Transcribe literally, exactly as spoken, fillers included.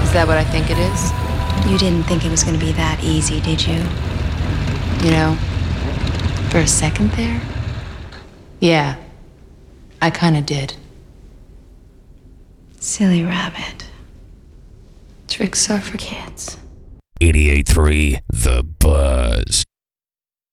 Is that what I think it is? You didn't think it was going to be that easy, did you? You know, for a second there, yeah, I kinda did. Silly rabbit. Tricks are for kids. eighty-eight point three The Buzz.